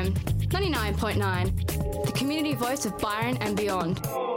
FM 99.9, the community voice of Byron and beyond.